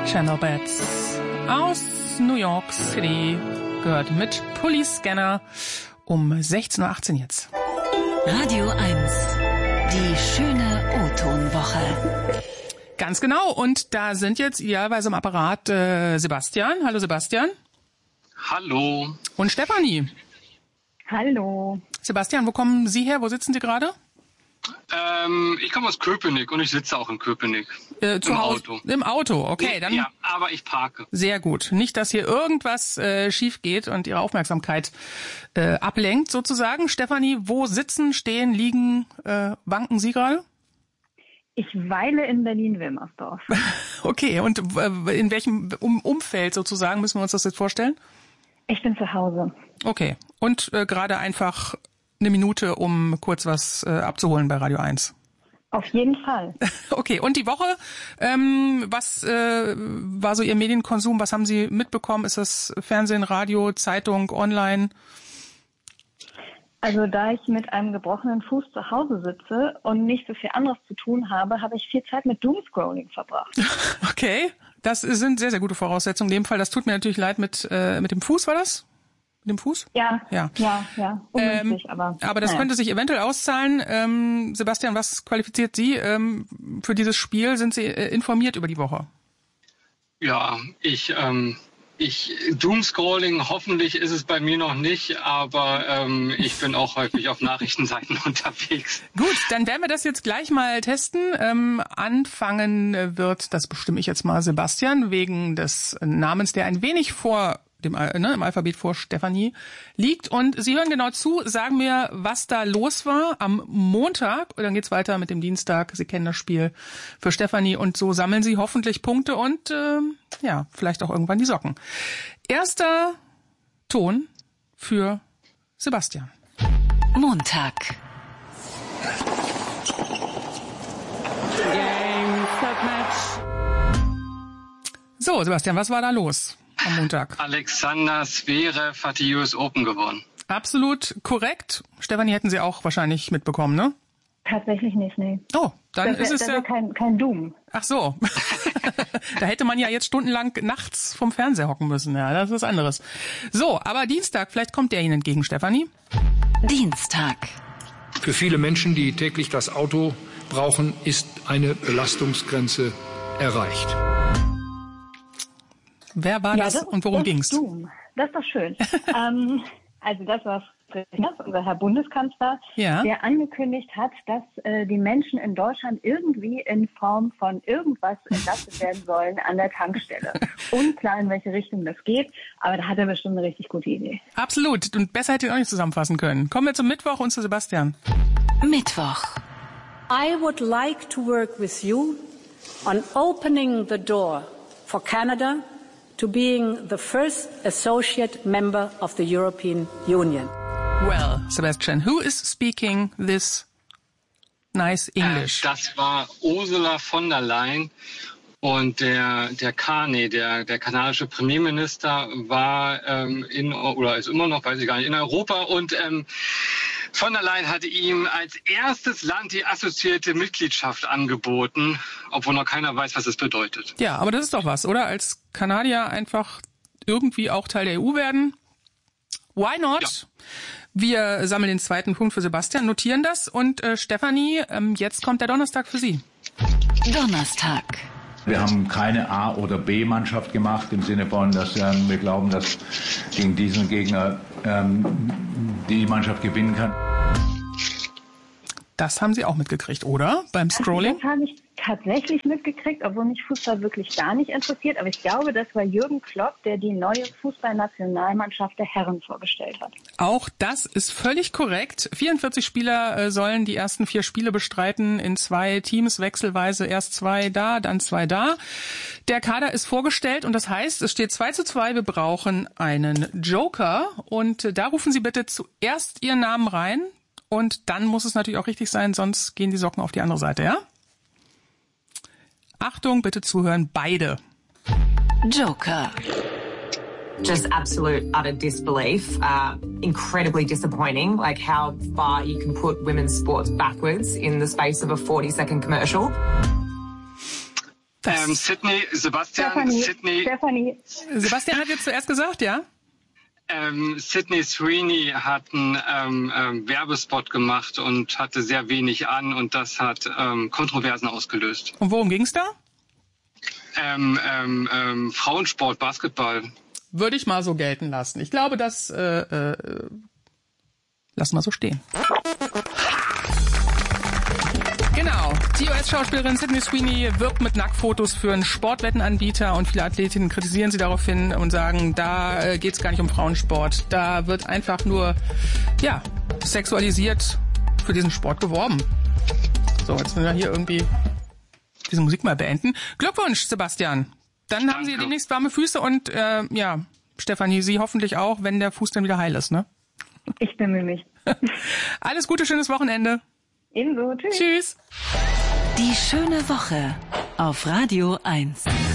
Channel Bats aus New York City gehört mit Police Scanner um 16.18 Uhr jetzt. Radio 1, die schöne O-Ton-Woche. Ganz genau, und da sind jetzt idealerweise im Apparat Sebastian. Hallo Sebastian. Hallo. Und Stefanie. Hallo. Sebastian, wo kommen Sie her? Wo sitzen Sie gerade? Ich komme aus Köpenick und ich sitze auch in Köpenick. Im Auto. Im Auto, okay. Dann ja, aber ich parke. Sehr gut. Nicht, dass hier irgendwas schief geht und Ihre Aufmerksamkeit ablenkt sozusagen. Stefanie, wo sitzen, stehen, liegen, wanken Sie gerade? Ich weile in Berlin-Wilmersdorf. Okay, und in welchem Umfeld sozusagen müssen wir uns das jetzt vorstellen? Ich bin zu Hause. Okay, und gerade einfach eine Minute, um kurz was abzuholen bei Radio 1. Auf jeden Fall. Okay, und die Woche, was war so Ihr Medienkonsum? Was haben Sie mitbekommen? Ist das Fernsehen, Radio, Zeitung, online? Also da ich mit einem gebrochenen Fuß zu Hause sitze und nicht so viel anderes zu tun habe, habe ich viel Zeit mit Doomscrolling verbracht. Okay, das sind sehr, sehr gute Voraussetzungen. In dem Fall, das tut mir natürlich leid mit dem Fuß, war das? Mit dem Fuß? Ja. Ungünstig, aber das könnte sich eventuell auszahlen. Sebastian, was qualifiziert Sie für dieses Spiel? Sind Sie informiert über die Woche? Ja, Doomscrolling, hoffentlich ist es bei mir noch nicht, aber ich bin auch häufig auf Nachrichtenseiten unterwegs. Gut, dann werden wir das jetzt gleich mal testen. Anfangen wird, das bestimme ich jetzt mal, Sebastian, wegen des Namens, der ein wenig im Alphabet vor Stefanie liegt. Und Sie hören genau zu, sagen mir, was da los war am Montag. Und dann geht's weiter mit dem Dienstag. Sie kennen das Spiel für Stefanie. Und so sammeln Sie hoffentlich Punkte und vielleicht auch irgendwann die Socken. Erster Ton für Sebastian. Montag. Game, set, match. So, Sebastian, was war da los am Montag? Alexander Zverev hat die US Open gewonnen. Absolut korrekt. Stefanie, hätten Sie auch wahrscheinlich mitbekommen, ne? Tatsächlich nicht, nee. Oh, dann ist es ja kein Doom. Ach so. Da hätte man ja jetzt stundenlang nachts vom Fernseher hocken müssen. Ja, das ist was anderes. So, aber Dienstag, vielleicht kommt der Ihnen entgegen, Stefanie. Dienstag. Für viele Menschen, die täglich das Auto brauchen, ist eine Belastungsgrenze erreicht. Wer war das und worum ging's? Doom. Das ist doch schön. Also das war unser Herr Bundeskanzler, der angekündigt hat, dass die Menschen in Deutschland irgendwie in Form von irgendwas entlastet werden sollen an der Tankstelle. Unklar, in welche Richtung das geht, aber da hat er bestimmt eine richtig gute Idee. Absolut. Und besser hätte ich auch nicht zusammenfassen können. Kommen wir zum Mittwoch und zu Sebastian. Mittwoch. I would like to work with you on opening the door for Canada to being the first associate member of the European Union. Well, Sebastian, who is speaking this nice English? Das war Ursula von der Leyen und der Carney, der kanadische Premierminister, war ist immer noch, weiß ich gar nicht, in Europa und von der Leyen hatte ihm als erstes Land die assoziierte Mitgliedschaft angeboten, obwohl noch keiner weiß, was das bedeutet. Ja, aber das ist doch was, oder? Als Kanadier einfach irgendwie auch Teil der EU werden. Why not? Ja. Wir sammeln den zweiten Punkt für Sebastian, notieren das. Und Stefanie, jetzt kommt der Donnerstag für Sie. Donnerstag. Wir haben keine A- oder B-Mannschaft gemacht, im Sinne von, dass wir glauben, dass gegen diesen Gegner die Mannschaft gewinnen kann. Das haben Sie auch mitgekriegt, oder? Beim Scrolling? Das habe ich tatsächlich mitgekriegt, obwohl mich Fußball wirklich gar nicht interessiert. Aber ich glaube, das war Jürgen Klopp, der die neue Fußballnationalmannschaft der Herren vorgestellt hat. Auch das ist völlig korrekt. 44 Spieler sollen die ersten 4 Spiele bestreiten in 2 Teams wechselweise. Erst 2 da, dann 2 da. Der Kader ist vorgestellt und das heißt, es steht 2:2. Wir brauchen einen Joker und da rufen Sie bitte zuerst Ihren Namen rein. Und dann muss es natürlich auch richtig sein, sonst gehen die Socken auf die andere Seite, ja? Achtung, bitte zuhören, beide. Joker. Just absolute utter disbelief, incredibly disappointing, like how far you can put women's sports backwards in the space of a 40-second commercial. Sebastian hat jetzt zuerst gesagt, ja? Sydney Sweeney hat einen Werbespot gemacht und hatte sehr wenig an und das hat Kontroversen ausgelöst. Und worum ging's da? Frauensport, Basketball. Würde ich mal so gelten lassen. Ich glaube, das lassen wir so stehen. Genau. Die US-Schauspielerin Sydney Sweeney wirbt mit Nacktfotos für einen Sportwettenanbieter und viele Athletinnen kritisieren sie daraufhin und sagen, da geht's gar nicht um Frauensport. Da wird einfach nur, sexualisiert für diesen Sport geworben. So, jetzt müssen wir hier irgendwie diese Musik mal beenden. Glückwunsch, Sebastian. Dann haben Sie demnächst warme Füße und Stefanie, Sie hoffentlich auch, wenn der Fuß dann wieder heil ist, ne? Ich bemühe mich. Alles Gute, schönes Wochenende. Ebenso. Tschüss. Tschüss. Die schöne Woche auf Radio 1.